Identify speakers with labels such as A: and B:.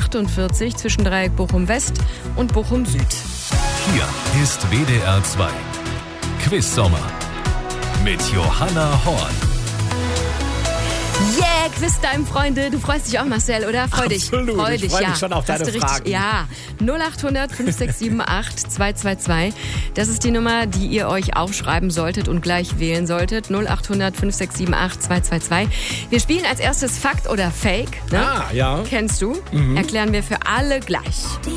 A: 48 zwischen Dreieck Bochum-West und Bochum-Süd.
B: Hier ist WDR 2 Quiz-Sommer mit Johanna Horn.
A: Yeah, Quiz-Time, Freunde. Du freust dich auch, Marcel, oder? Freu dich.
C: Absolut.
A: Freu
C: Ich
A: dich,
C: freue
A: ja.
C: mich schon auf deine
A: Hast du
C: Fragen.
A: Ja, 0800 5678 222. Das ist die Nummer, die ihr euch aufschreiben solltet und gleich wählen solltet. 0800 5678 222. Wir spielen als erstes Fakt oder Fake. Ne?
C: Ah, ja.
A: Kennst du? Erklären wir für alle gleich.